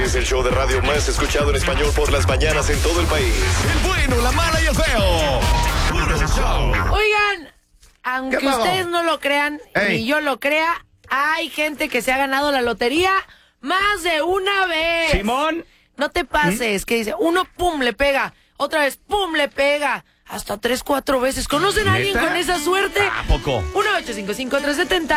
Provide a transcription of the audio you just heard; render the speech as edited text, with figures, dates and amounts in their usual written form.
Este es el show de radio más escuchado en español por las mañanas en todo el país. El bueno, la mala y el feo. Puro show. Oigan, aunque ustedes no lo crean, ni yo lo crea, hay gente que se ha ganado la lotería más de una vez. Simón. No te pases, que dice, uno pum, le pega, otra vez pum, le pega, hasta 3, 4 veces. ¿Conocen a alguien con esa suerte? ¿A poco? 1-855-370